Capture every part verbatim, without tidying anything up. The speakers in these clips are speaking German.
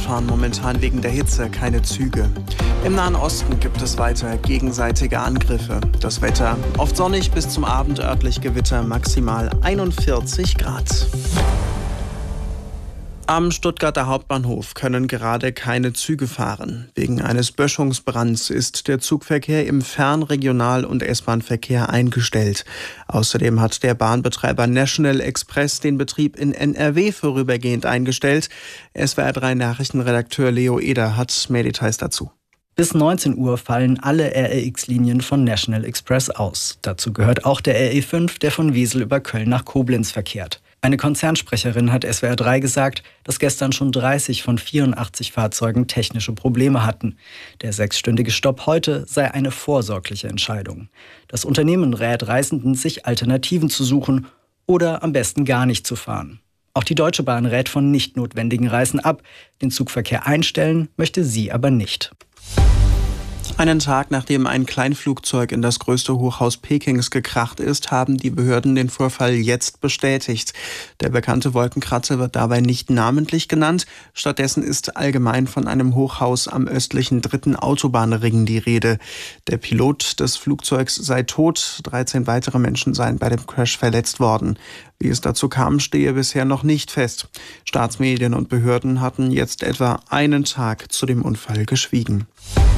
fahren momentan wegen der Hitze keine Züge. Im Nahen Osten gibt es weiter gegenseitige Angriffe. Das Wetter oft sonnig, bis zum Abend örtlich Gewitter, maximal einundvierzig Grad. Am Stuttgarter Hauptbahnhof können gerade keine Züge fahren. Wegen eines Böschungsbrands ist der Zugverkehr im Fern-, Regional- und S-Bahn-Verkehr eingestellt. Außerdem hat der Bahnbetreiber National Express den Betrieb in N R W vorübergehend eingestellt. S W R drei Nachrichtenredakteur Leo Eder hat mehr Details dazu. Bis neunzehn Uhr fallen alle R E X-Linien von National Express aus. Dazu gehört auch der R E fünf, der von Wesel über Köln nach Koblenz verkehrt. Eine Konzernsprecherin hat S W R drei gesagt, dass gestern schon dreißig von vierundachtzig Fahrzeugen technische Probleme hatten. Der sechsstündige Stopp heute sei eine vorsorgliche Entscheidung. Das Unternehmen rät Reisenden, sich Alternativen zu suchen oder am besten gar nicht zu fahren. Auch die Deutsche Bahn rät von nicht notwendigen Reisen ab. Den Zugverkehr einstellen möchte sie aber nicht. Einen Tag nachdem ein Kleinflugzeug in das größte Hochhaus Pekings gekracht ist, haben die Behörden den Vorfall jetzt bestätigt. Der bekannte Wolkenkratzer wird dabei nicht namentlich genannt. Stattdessen ist allgemein von einem Hochhaus am östlichen dritten Autobahnring die Rede. Der Pilot des Flugzeugs sei tot, dreizehn weitere Menschen seien bei dem Crash verletzt worden. Wie es dazu kam, stehe bisher noch nicht fest. Staatsmedien und Behörden hatten jetzt etwa einen Tag zu dem Unfall geschwiegen.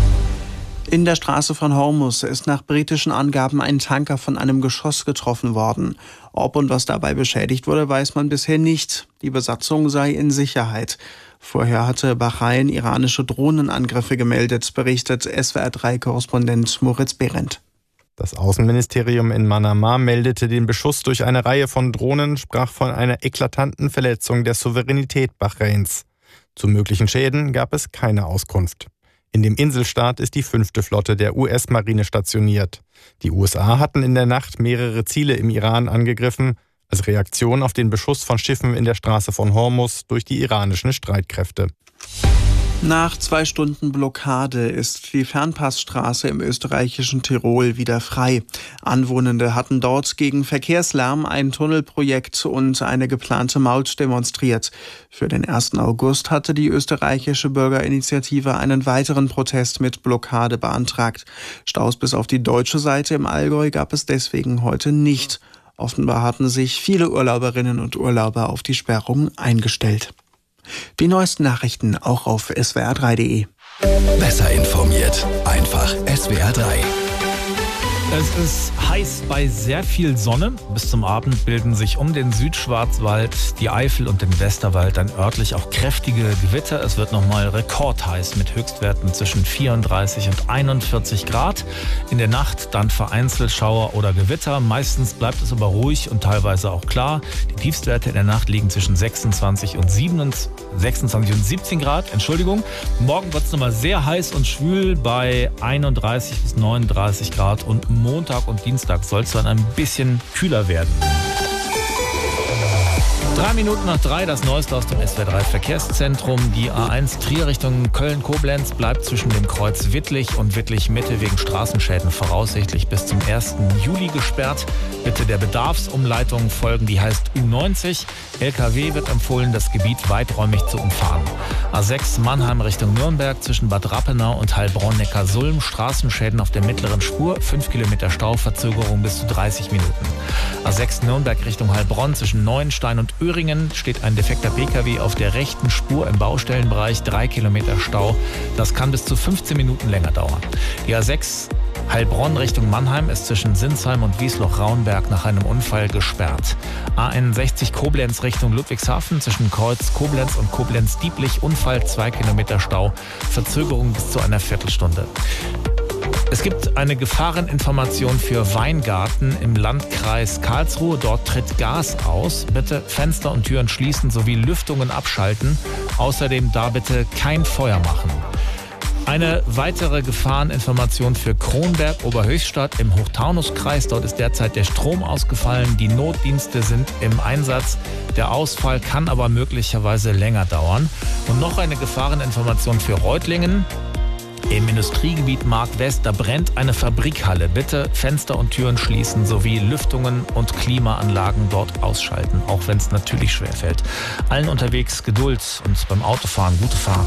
In der Straße von Hormuz ist nach britischen Angaben ein Tanker von einem Geschoss getroffen worden. Ob und was dabei beschädigt wurde, weiß man bisher nicht. Die Besatzung sei in Sicherheit. Vorher hatte Bahrain iranische Drohnenangriffe gemeldet, berichtet S W R drei Korrespondent Moritz Behrendt. Das Außenministerium in Manama meldete den Beschuss durch eine Reihe von Drohnen, sprach von einer eklatanten Verletzung der Souveränität Bahrains. Zu möglichen Schäden gab es keine Auskunft. In dem Inselstaat ist die fünfte Flotte der U S-Marine stationiert. Die U S A hatten in der Nacht mehrere Ziele im Iran angegriffen, als Reaktion auf den Beschuss von Schiffen in der Straße von Hormuz durch die iranischen Streitkräfte. Nach zwei Stunden Blockade ist die Fernpassstraße im österreichischen Tirol wieder frei. Anwohnende hatten dort gegen Verkehrslärm, ein Tunnelprojekt und eine geplante Maut demonstriert. Für den ersten August hatte die österreichische Bürgerinitiative einen weiteren Protest mit Blockade beantragt. Staus bis auf die deutsche Seite im Allgäu gab es deswegen heute nicht. Offenbar hatten sich viele Urlauberinnen und Urlauber auf die Sperrung eingestellt. Die neuesten Nachrichten auch auf S W R drei punkt de. Besser informiert, einfach S W R drei. Es ist heiß bei sehr viel Sonne. Bis zum Abend bilden sich um den Südschwarzwald, die Eifel und den Westerwald dann örtlich auch kräftige Gewitter. Es wird nochmal rekordheiß mit Höchstwerten zwischen vierunddreißig und einundvierzig Grad. In der Nacht dann vereinzelt Schauer oder Gewitter. Meistens bleibt es aber ruhig und teilweise auch klar. Die Tiefstwerte in der Nacht liegen zwischen sechsundzwanzig und siebzehn Grad. Entschuldigung. Morgen wird es nochmal sehr heiß und schwül bei einunddreißig bis neununddreißig Grad und Montag und Dienstag soll es dann ein bisschen kühler werden. Drei Minuten nach drei, das Neueste aus dem S W R drei Verkehrszentrum. Die A eins Trier Richtung Köln-Koblenz bleibt zwischen dem Kreuz Wittlich und Wittlich-Mitte wegen Straßenschäden voraussichtlich bis zum ersten Juli gesperrt. Bitte der Bedarfsumleitung folgen, die heißt U neunzig. L K W wird empfohlen, das Gebiet weiträumig zu umfahren. A sechs Mannheim Richtung Nürnberg zwischen Bad Rappenau und Heilbronn-Neckar-Sulm. Straßenschäden auf der mittleren Spur, fünf Kilometer Stauverzögerung bis zu dreißig Minuten. A sechs Nürnberg Richtung Heilbronn zwischen Neuenstein und Öhringen steht ein defekter P K W auf der rechten Spur im Baustellenbereich, drei Kilometer Stau. Das kann bis zu fünfzehn Minuten länger dauern. Die A sechs Heilbronn Richtung Mannheim ist zwischen Sinsheim und Wiesloch-Raunberg nach einem Unfall gesperrt. A einundsechzig Koblenz Richtung Ludwigshafen zwischen Kreuz Koblenz und Koblenz-Dieblich, Unfall, zwei Kilometer Stau, Verzögerung bis zu einer Viertelstunde. Es gibt eine Gefahreninformation für Weingarten im Landkreis Karlsruhe. Dort tritt Gas aus. Bitte Fenster und Türen schließen sowie Lüftungen abschalten. Außerdem da bitte kein Feuer machen. Eine weitere Gefahreninformation für Kronberg, Oberhöchstadt im Hochtaunuskreis. Dort ist derzeit der Strom ausgefallen. Die Notdienste sind im Einsatz. Der Ausfall kann aber möglicherweise länger dauern. Und noch eine Gefahreninformation für Reutlingen. Im Industriegebiet Mark West, da brennt eine Fabrikhalle. Bitte Fenster und Türen schließen sowie Lüftungen und Klimaanlagen dort ausschalten, auch wenn es natürlich schwerfällt. Allen unterwegs Geduld und beim Autofahren gute Fahrt.